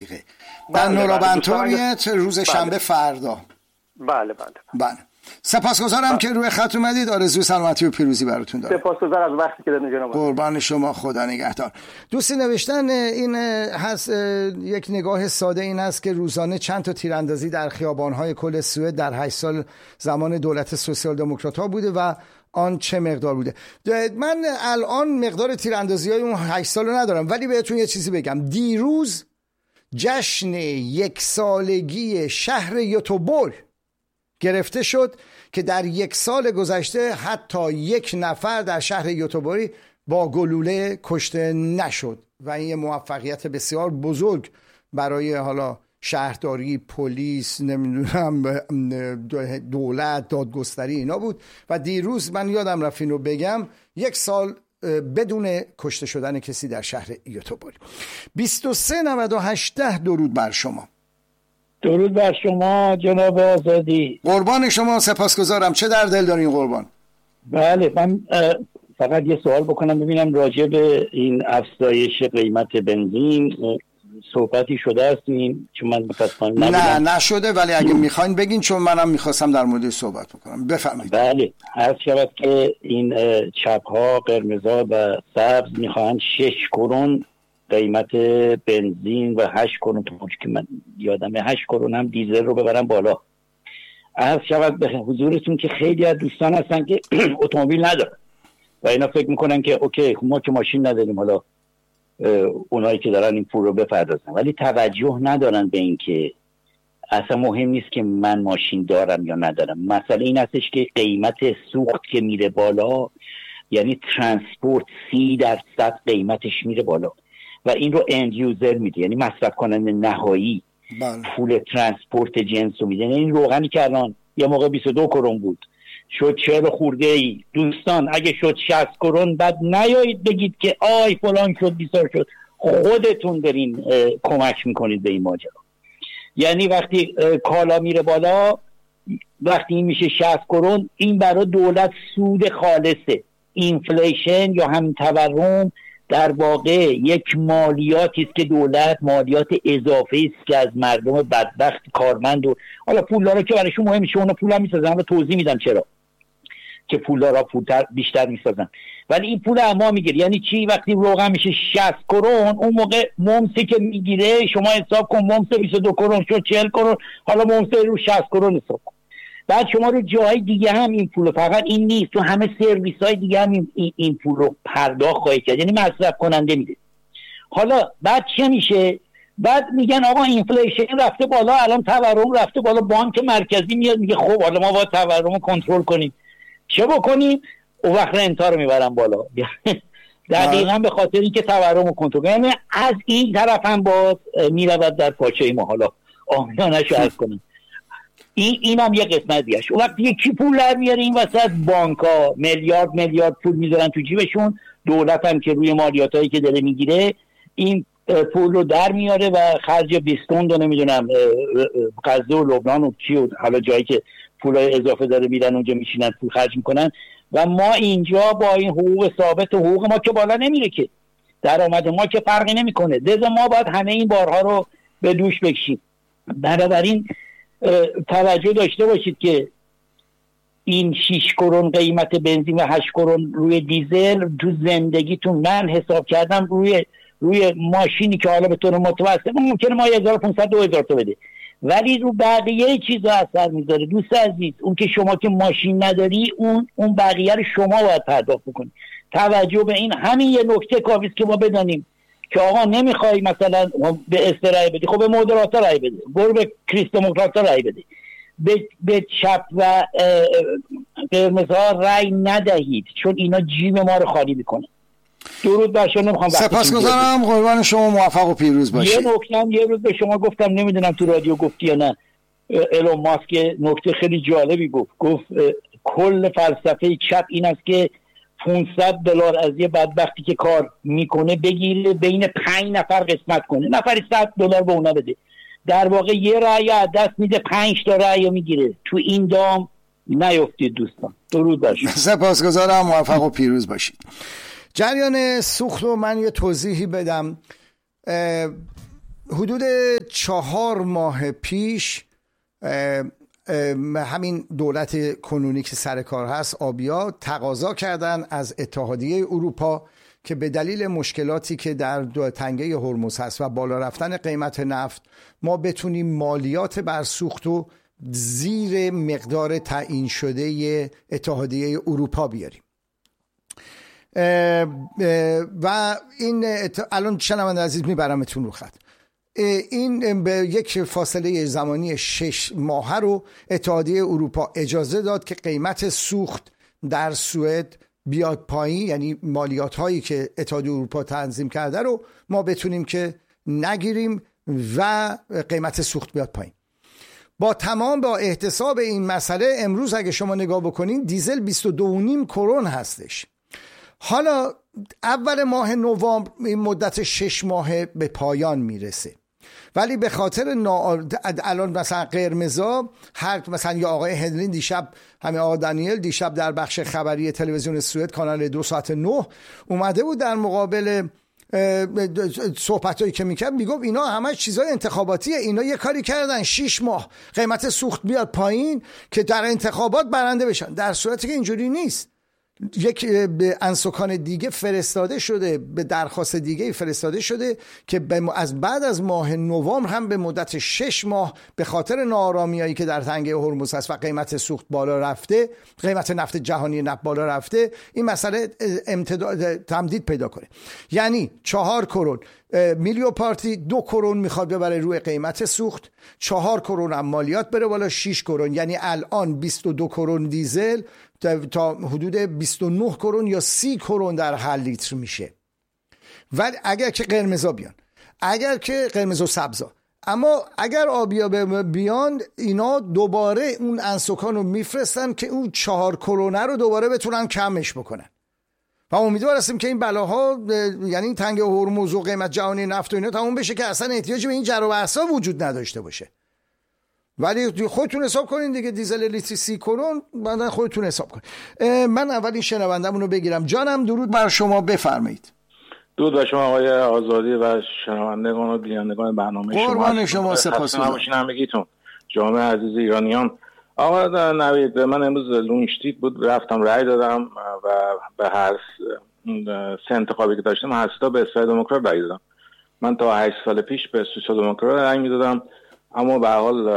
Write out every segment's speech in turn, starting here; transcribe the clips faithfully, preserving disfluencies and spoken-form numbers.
دقیقه در نورابنتوریت روز شنبه فردا. بله بله بله. سپاسگزارم که روی خط اومدید. آرزوی سلامتی و پیروزی براتون دارم. سپاسگزار از وقتی که دادید جناب. قربان شما، خدا نگهدار. دوستی نوشتن این هست، یک نگاه ساده این است که روزانه چند تا تیراندازی در خیابان‌های کل سوئد در هشت سال زمان دولت سوسیال دموکرات‌ها بوده و آن چه مقدار بوده. من الان مقدار تیراندازی‌های اون هشت سال رو ندارم، ولی بهتون یه چیزی بگم. دیروز جشن یک سالگی شهر یوتوبول گرفته شد که در یک سال گذشته حتی یک نفر در شهر یوتوبوری با گلوله کشته نشد و این یه موفقیت بسیار بزرگ برای حالا شهرداری، پلیس، نمیدونم دولت، دادگستری اینا بود. و دیروز من یادم رفت اینو بگم، یک سال بدون کشته شدن کسی در شهر یوتوبوری. بیست و سه نود و هشت درود بر شما. درود بر شما جناب آزادی. قربان شما، سپاسگزارم. چه در دل دارین قربان؟ بله، من فقط یه سوال بکنم ببینم راجع به این افزایش قیمت بنزین صحبتی شده است؟ چون من متاسفانه نه نشده، ولی اگه میخواین بگین، چون منم میخواستم در مورد صحبت بکنم. بفرمایید. بله، عرض شود که این چپ‌ها، قرمزها و سبز میخواهند شش کرون قیمت بنزین و هشت کرون، که من یادمه هشت کرون هم دیزل رو ببرن بالا. عرض شود به حضورتون که خیلی از دوستان هستن که اتومبیل ندارن و اینا فکر میکنن که اوکی ما که ماشین نداریم، حالا اونایی که دارن این پول رو بپردازن، ولی توجه ندارن به این که اصلا مهم نیست که من ماشین دارم یا ندارم. مسئله این هستش که قیمت سوخت که میره بالا، یعنی ترانسپورت سی درصد قیمتش میره بالا و این رو اند یوزر میده، یعنی مصرف کننده نهایی بله. پول ترانسپورت جنس رو میده. این روغنی که الان یه موقع بیست و دو کرون بود شد چهل خورده ای، دوستان اگه شد شصت کرون بعد نیایید بگید که آی فلان شد بیسار شد، خودتون برین کمک میکنید به این ماجرا. یعنی وقتی کالا میره بالا، وقتی این میشه شصت کرون، این برای دولت سود خالصه. اینفلیشن یا همین تورم در واقع یک مالیاتی است که دولت مالیات اضافه است که از مردم بدبخت کارمند و حالا پولدارا که برایشون مهم میشه اونا پول هم میسازن، حالا توضیح میدم چرا که پولدارا پولتر بیشتر میسازن، ولی این پول اما میگیره. یعنی چی؟ وقتی روغن میشه شصت کرون، اون موقع ممسی که میگیره شما حساب کن، ممس بیست و دو کرون شد چهل کرون، حالا ممس رو شصت کرون حساب کن. بعد شما رو جای دیگه هم این پول، فقط این نیست، تو همه سرویس های دیگه هم این, این پول رو پرداخت خواهی کرد، یعنی مصرف کننده میده. حالا بعد چه میشه؟ بعد میگن آقا اینفلیشن رفته بالا، الان تورم رفته بالا، بانک مرکزی میاد میگه خب حالا ما باید تورم رو کنترل کنیم. چه بکنیم؟ اون وقت رنتا رو میبرن بالا. دقیقاً به خاطر اینکه تورم رو کنترل کنیم. یعنی از این طرف هم باز میرود در پاچه ما، حالا آمیانش عرض کنیم. این اینم یه قسمت دیگه. وقتی یکی پول در میاره این وسط، بانک‌ها میلیارد میلیارد پول میذارن تو جیبشون، دولت هم که روی مالیاتایی که داره میگیره این پول رو در میاره و خرج بیستوند و نمیدونم غزه و لبنان و چی و حالا جایی که پولای اضافه داره میدن اونجا میشینن پول خرج میکنن و ما اینجا با این حقوق ثابت و حقوق ما که بالا نمیره که، درآمد ما که فرقی نمیکنه، لذا ما باید همه این بارها رو به دوش بکشیم. بنابراین توجه داشته باشید که این شش کرون قیمت بنزین و هشت کرون روی دیزل تو زندگیتون، من حساب کردم روی روی ماشینی که حالا به طور متوسط ممکنه ما هزار و پانصد دو هزار تا بده، ولی رو بقیه چیزا اثر میذاره. دوست عزیز، اون که شما که ماشین نداری، اون اون بقیه رو شما باید پرداخت بکنید. توجه به این همین یه نکته کافیه که ما بدانیم که آقا نمیخوای مثلا به استرای بدی، خب به مودرات رای بده، برو به کریس دموکرات رای بده، به, به چپ و قرمزها رای ندهید، چون اینا جیب ما رو خالی میکنه. درود بر شما. نمیخوام سپاسگزارم، قربان شما، موفق و پیروز باشید. یه نکته هم یه روز به شما گفتم، نمیدونم تو رادیو گفتی یا نه، ایلون ماسک نکته خیلی جالبی گفت. گفت کل فلسفه چپ این است که پانصد دلار از یه بدبختی که کار میکنه بگیره بین پنج نفر قسمت کنه، نفری صد دلار به اونا بده، در واقع یه رأی از دست میده، پنج تا رأی میگیره. تو این دام نیفتید دوستان. درود بر شما. سپاسگزارم، موفق و پیروز باشید. جریان سوخت رو من یه توضیحی بدم. حدود چهار ماه پیش همین دولت کنونی که سر کار هست، آبیا، تقاضا کردن از اتحادیه اروپا که به دلیل مشکلاتی که در تنگه هرمز هست و بالا رفتن قیمت نفت ما بتونیم مالیات بر سوخت رو زیر مقدار تعیین شده اتحادیه اروپا بیاریم. و این الان شنونده عزیز میبرمتون رو خط. این به یک فاصله زمانی شش ماهه رو اتحادیه اروپا اجازه داد که قیمت سوخت در سوئد بیاد پایین، یعنی مالیات هایی که اتحادیه اروپا تنظیم کرده رو ما بتونیم که نگیریم و قیمت سوخت بیاد پایین. با تمام با احتساب این مسئله امروز اگه شما نگاه بکنین دیزل بیست و دو و نیم کرون هستش. حالا اول ماه نوامبر این مدت شش ماه به پایان میرسه، ولی به خاطر نا... الان مثلا قرمزا هر مثلا یا آقای هنرین دیشب، همین آقای دانیل دیشب در بخش خبری تلویزیون سوئد کانال دو ساعت نه اومده بود در مقابل صحبتایی که میکرد میگفت اینا همه چیزای انتخاباتیه، اینا یه کاری کردن شش ماه قیمت سوخت بیاد پایین که در انتخابات برنده بشن، در صورتی که اینجوری نیست. یک به انسکان دیگه فرستاده شده، به درخواست دیگه فرستاده شده که از بعد از ماه نوامبر هم به مدت شش ماه به خاطر ناآرامیایی که در تنگه هرمز هست و قیمت سوخت بالا رفته، قیمت نفت جهانی نفت بالا رفته، این مسئله امتداد تمدید پیدا کنه. یعنی چهار کرون میلیو پارتی دو کرون میخواد ببره روی قیمت سوخت، چهار کرون هم مالیات بره بالا، شش کرون، یعنی الان بیست و دو کرون دیزل تا حدود بیست و نه کرون یا سی کرون در هر لیتر میشه. ولی اگر که قرمزا بیان، اگر که قرمز و سبزا، اما اگر آبیا بیان اینا دوباره اون انسکان رو میفرستن که اون چهار کرونه رو دوباره بتونن کمش بکنن و امیدوار هستیم که این بلاها، یعنی تنگه هرمز و قیمت جهانی نفت و اینا تموم بشه که اصلا احتیاجی به این جر و بحثا وجود نداشته باشه. ولی خودتون حساب کنین دیگه، دیزل لیتری سی کرون، بعدن خودتون حساب کنین. من اول این شنوندمون رو بگیرم. جانم درود بر شما، بفرمایید. درود بر شما آقای آزادی و شنوندگان و بینندگان برنامه شما. قربان شما، سپاسگزارم. همگیتون جامعه عزیز ایرانیان. آقا نوید، من امروز لونشتیت بود، رفتم رأی دادم و به هر سه انتخابی که داشتم هر سه به اسرائیل دموکرات رأی دادم. من تا هشت سال پیش به سوسیال دموکرات رأی میدادم، اما به هر حال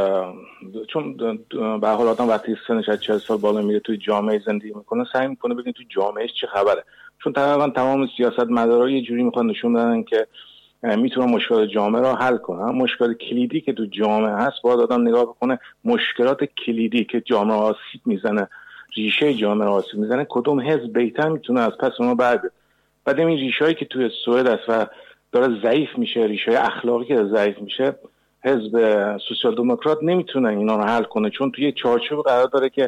چون به هر حال آدم وقتی سنش از چهل سال بالا میره توی جامعه زندگی میکنه سعی میکنه ببینه توی جامعهش چه خبره، چون تقریبا تمام سیاستمدارا یه جوری میخوان نشون بدن که میتونن مشکلات جامعه رو حل کنن. مشکل کلیدی که تو جامعه هست باید آدم نگاه بکنه، مشکلات کلیدی که جامعه آسیب میزنه، ریشه جامعه آسیب میزنه، کدوم حزب بهتر میتونه از پس اونها بر بیاد. بعد این ریشه‌ای که توی سوئد است و داره ضعیف میشه، ریشه اخلاقی که ضعیف میشه، حزب سوسیال دموکرات نمیتونه اینا رو حل کنه، چون توی چارچوب قرار داره که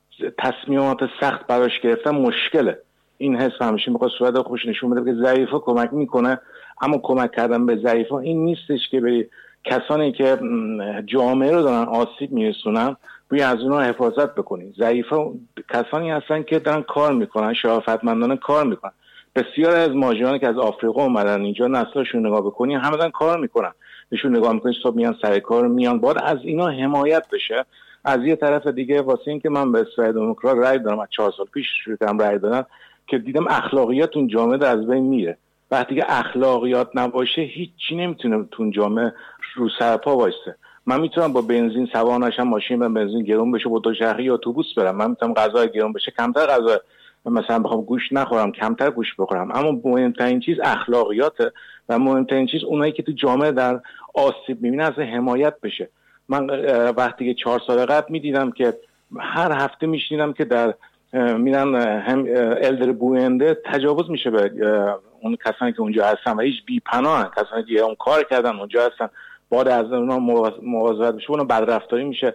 تصمیمات سخت براش گرفتن مشکله. این حزب همیشه میخواد سوئد خوش نشون بده که ضعیفا کمک میکنه، اما کمک کردن به ضعیفا این نیستش که به کسانی که جامعه رو دارن آسیب میرسونن روی از اونها حفاظت بکنی. ضعیفا کسانی هستن که دارن کار میکنن، شرافتمندانه کار میکنن. بسیار از ماجرانی که از آفریقا اومدن اینجا نسلشون نگاه بکنی همه دارن کار میکنن، نشون نگاه میکنی صبح میان سر کار میان، باید از اینا حمایت بشه. از یه طرف دیگه واسه این که من به اسرائیل دموکرات رأی دادم، از چهار سال پیش شروع کردم رأی دادن که دیدم اخلاقیات اون جامعه از بین میره. وقتی که اخلاقیات نباشه هیچی نمیتونه تو جامعه رو سر پا وایسه. من میتونم با بنزین سوار نشم، ماشین من بنزین گرون بشه با دوچرخه یا اتوبوس برم، من میتونم غذا گرون بشه کمتر غذا مثلا بخوام گوشت نخورم کمتر گوشت بخورم، اما مهمترین چیز اخلاقیاته و مهمترین چیز اونایی که تو جامعه در آسیب میبینه از حمایت بشه. من وقتی که چهار سال قبل میدیدم که هر هفته میشنیدم که در میرن هم الدر بوینده تجاوز میشه به اون کسانی که اونجا هستن و هیچ بی پناهن، کسانی که اون کار کردن اونجا هستن، باید از اونها مواظبت بشه، اونها بدرفتاری میشه،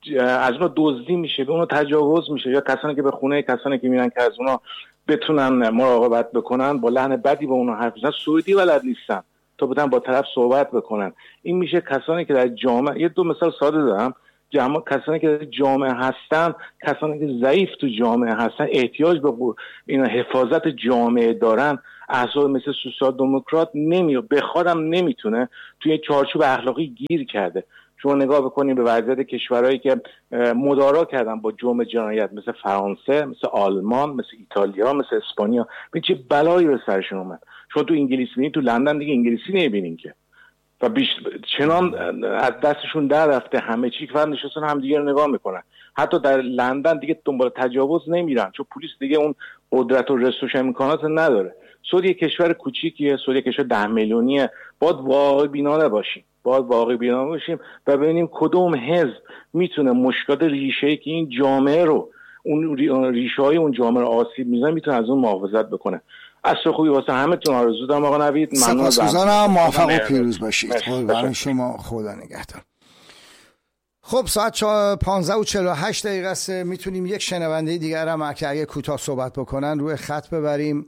از اونها دزدی میشه، به اونها تجاوز میشه، یا کسانی که به خونه کسانی که میرن که از اونها بتونن مراقبت بکنن با لحن بدی با اونها حرف بزنن، سعودی بلد نیستن تا بتونن با طرف صحبت بکنن. این میشه کسانی که در جامعه، یه دو مثال ساده دارم، جمع کسانی که در جامعه هستن، کسانی که ضعیف تو جامعه هستن، احتیاج به این حفاظت جامعه دارن، احزاب مثل سوسیال دموکرات نمی بخوادم نمیتونه توی چارچوب اخلاقی گیر کرده. شما نگاه بکنید به وضعیت کشورهایی که مدارا کردن با جرم جنایت مثل فرانسه، مثل آلمان، مثل ایتالیا، مثل اسپانیا، ببین چه بلایی به سرشون اومد. شما تو انگلیس ببینید، تو لندن دیگه انگلیسی نمیبینین که و بیش چنان از دستشون در رفته، همه چی فقط نشستن همدیگه رو نگاه میکنن. حتی در لندن دیگه دنبال تجاوز نمیرن چون پلیس دیگه اون قدرت و رسوش امکانات نداره. سعود یک کشور کوچیکیه، سعود یک کشور ده میلیونیه. باید واقعی بینانه باشیم باید واقعی بینانه باشیم و ببینیم کدوم حزب میتونه مشکلات ریشه‌ای که این جامعه رو، اون ریشه‌های اون جامعه رو آسیب میزنه، میتونه از اون محافظت بکنه. عصر خوبی واسه همتون آرزو دارم آقا نوید. ممنون. سپاسگزارم. موفق و پیروز باشید. قربان شما. خدا نگهدار. خب ساعت پانزده و چهل و هشت دقیقه است. میتونیم یک شنونده دیگر هم که اگه کوتاه صحبت بکنن روی خط ببریم.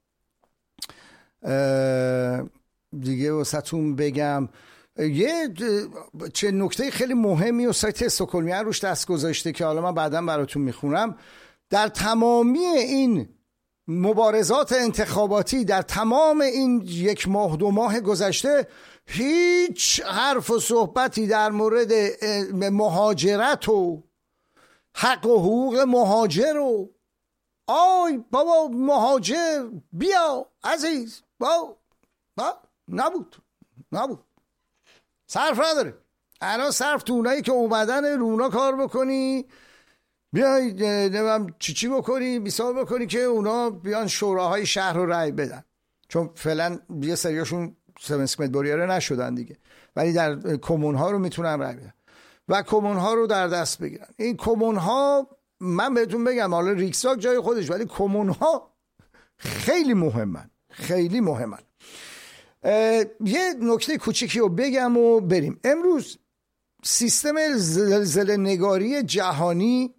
دیگه واسهتون بگم یه چه نکته خیلی مهمی و سایت استکهلمی روش دست گذاشته که حالا من بعداً براتون میخونم. در تمامی این مبارزات انتخاباتی، در تمام این یک ماه دو ماه گذشته، هیچ حرف و صحبتی در مورد مهاجرت و حق و حقوق مهاجر و آی بابا مهاجر بیا عزیز با, با نبود نبود صرف نداره. الان صرف تو اونایی که اومدن رونا کار بکنی، بیای نمیم چی چی بکنی، بیسار بکنی که اونا بیان شوراهای شهر رو رأی بدن، چون فعلا یه سریاشون سمسکمت بریاره نشدن دیگه، ولی در کمون ها رو میتونن رأی بدن و کمون ها رو در دست بگیرن. این کمون ها من بهتون بگم حالا ریکساک جای خودش، ولی کمون ها خیلی مهمن، خیلی مهمن. یه نکته کوچیکی رو بگم و بریم. امروز سیستم زلزله نگاری جهانی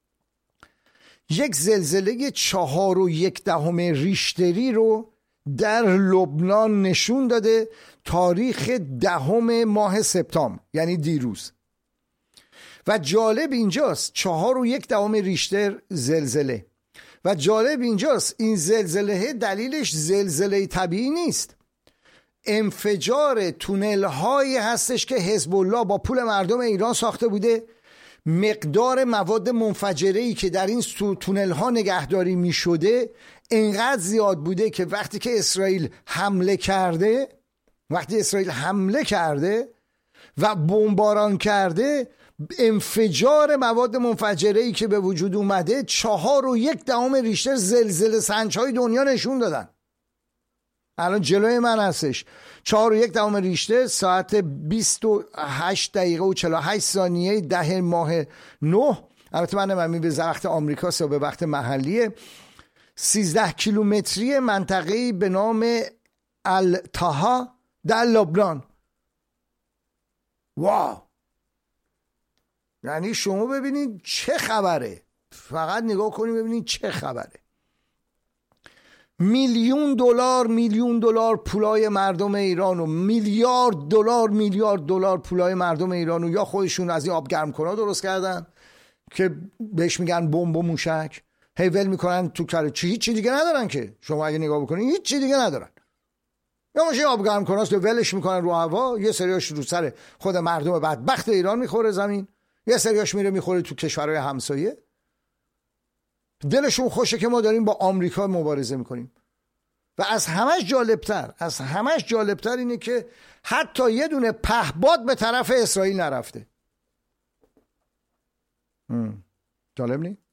یک زلزله چهار و یک دهم ریشتری رو در لبنان نشون داده، تاریخ دهم ماه سپتامبر، یعنی دیروز. و جالب اینجاست چهار و یک دهم ریشتر زلزله، و جالب اینجاست این زلزله دلیلش زلزله طبیعی نیست، انفجار تونل هایی هستش که حزب الله با پول مردم ایران ساخته بوده. مقدار مواد منفجره‌ای که در این تونل ها نگهداری می شده انقدر زیاد بوده که وقتی که اسرائیل حمله کرده وقتی اسرائیل حمله کرده و بمباران کرده، انفجار مواد منفجره‌ای که به وجود اومده چهار و یک دهم ریشتر زلزله سنج‌های دنیا نشون دادن. الان جلوی من هستش چهار و یک دهم ریشتر، ساعت بیست و هشت دقیقه و چهل و هشت ثانیه ده ماه نه. البته من نمی‌دونم به وقت آمریکاست یا به وقت محلیه. سیزده کیلومتری منطقه‌ای به نام التاها در لبنان. واو، یعنی شما ببینید چه خبره، فقط نگاه کنید ببینید چه خبره. میلیون دلار میلیون دلار پولای مردم ایرانو، میلیارد دلار میلیارد دلار پولای مردم ایرانو یا خودشون از این آب گرم کنا درست کردن که بهش میگن بمب و موشک، هی ول میکنن تو کره، چی هیچ چی دیگه ندارن که شما اگه نگاه بکنید هیچ چی دیگه ندارن. یا ماشین آب گرم کناست ولش میکنن رو هوا، یه سریاش رو سر خود مردم بدبخت ایران میخوره زمین، یه سریاش میره میخوره تو کشورهای همسایه. دلشون خوشه که ما داریم با آمریکا مبارزه میکنیم. و از همش جالبتر از همش جالبتر اینه که حتی یه دونه پهباد به طرف اسرائیل نرفته. جالب نی؟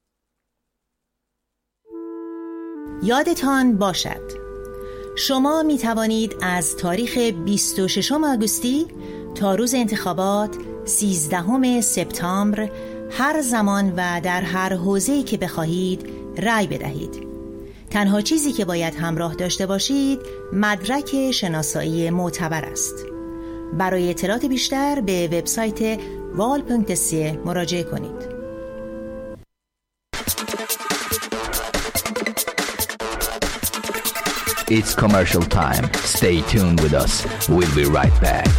یادتان باشد شما می توانید از تاریخ بیست و ششم آگوستی تا روز انتخابات سیزدهم سپتامبر هر زمان و در هر حوزه‌ای که بخواهید رأی بدهید. تنها چیزی که باید همراه داشته باشید مدرک شناسایی معتبر است. برای اطلاعات بیشتر به وبسایت وال دات سی مراجعه کنید. It's commercial time. Stay tuned with us. We'll be right back.